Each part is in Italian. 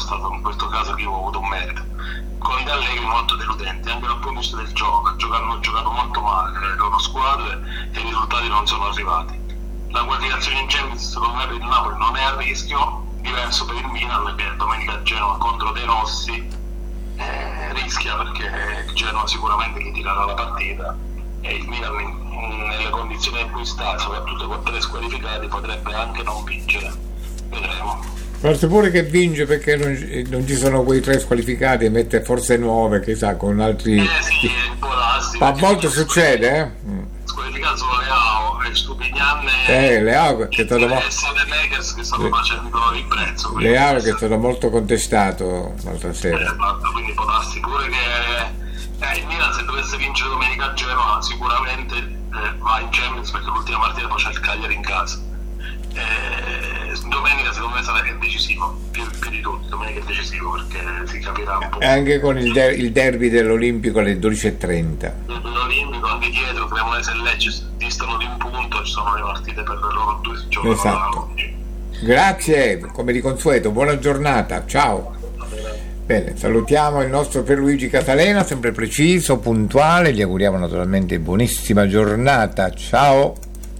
stato in questo caso che io ho avuto un merito. Conte Allegri molto deludente, anche dal punto di vista del gioco, hanno giocato molto male le loro squadre e i risultati non sono arrivati. La qualificazione in Champions secondo me per il Napoli non è a rischio, diverso per il Milan che domenica a Genova contro De Rossi rischia, perché il Genova sicuramente gli tirerà la partita e il Milan nelle condizioni in cui sta, soprattutto con 3 squalificati, potrebbe anche non vincere, vedremo. Forse pure che vince perché non ci sono quei 3 squalificati e mette forse 9, chissà, con altri. Sì, può darsi. A volte succede, Squalificato solo Leao e Stupignan Leao che è stato Makers che stanno facendo il prezzo. Leao che è stato molto contestato l'altra sera. Quindi può darsi pure che il Milan, se dovesse vincere domenica a Genova, sicuramente va in Champions, perché l'ultima partita poi c'è il Cagliari in casa. Domenica secondo me sarà decisivo, più di tutti. Domenica è decisivo perché si capirà un po'. E anche con il derby dell'Olimpico alle 12:30. L'Olimpico, anche dietro Cremonese e Lecce distano di un punto, ci sono le partite per loro 2 giorni. Esatto. Grazie, come di consueto, buona giornata, ciao. Bene, salutiamo il nostro Pierluigi Catalena, sempre preciso, puntuale, gli auguriamo naturalmente buonissima giornata, ciao.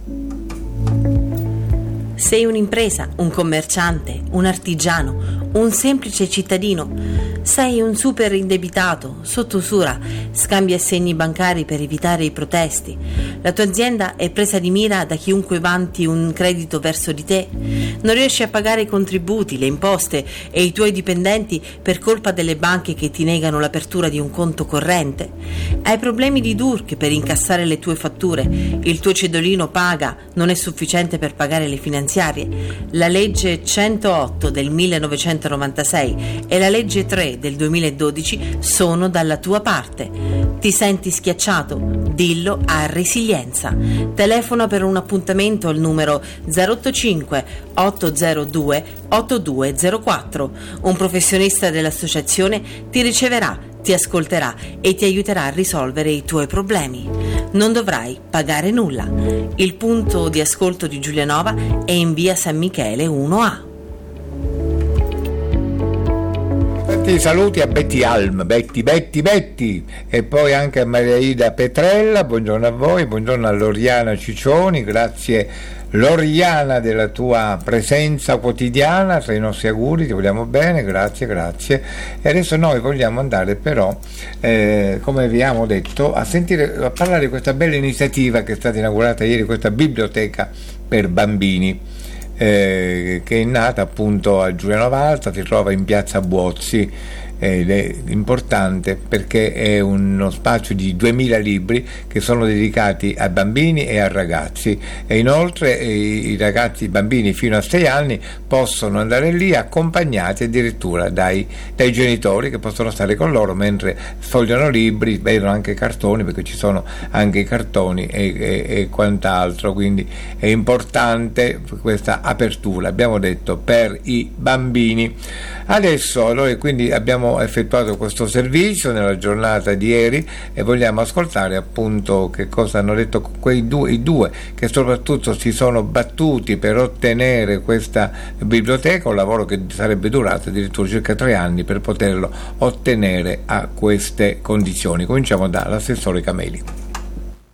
Sei un'impresa, un commerciante, un artigiano, un semplice cittadino. Sei un super indebitato, sotto usura, scambia assegni bancari per evitare i protesti. La tua azienda è presa di mira da chiunque vanti un credito verso di te. Non riesci a pagare i contributi, le imposte e i tuoi dipendenti per colpa delle banche che ti negano l'apertura di un conto corrente. Hai problemi di DURC per incassare le tue fatture. Il tuo cedolino paga, non è sufficiente per pagare le finanziarie. La legge 108 del 1996 e la legge 3 del 2012 sono dalla tua parte. Ti senti schiacciato? Dillo a Resilienza. Telefona per un appuntamento al numero 085 802 8204. Un professionista dell'associazione ti riceverà, ti ascolterà e ti aiuterà a risolvere i tuoi problemi. Non dovrai pagare nulla. Il punto di ascolto di Giulianova è in via San Michele 1A. Saluti a Betty Alm, Betty, e poi anche a Maria Ida Petrella, buongiorno a voi, buongiorno a Loriana Ciccioni, grazie Loriana della tua presenza quotidiana tra i nostri auguri, ti vogliamo bene, grazie. E adesso noi vogliamo andare però, come abbiamo detto, a parlare di questa bella iniziativa che è stata inaugurata ieri, questa biblioteca per bambini. Che è nata appunto a Giulianova Alta, si trova in piazza Buozzi ed è importante perché è uno spazio di 2000 libri che sono dedicati a bambini e a ragazzi, e inoltre i bambini fino a 6 anni possono andare lì accompagnati addirittura dai genitori che possono stare con loro mentre sfogliano libri, vedono anche cartoni, perché ci sono anche i cartoni e quant'altro, quindi è importante questa apertura, abbiamo detto, per i bambini. Adesso noi quindi abbiamo effettuato questo servizio nella giornata di ieri e vogliamo ascoltare appunto che cosa hanno detto i due che soprattutto si sono battuti per ottenere questa biblioteca, un lavoro che sarebbe durato addirittura circa 3 anni per poterlo ottenere a queste condizioni. Cominciamo dall'assessore Cameli.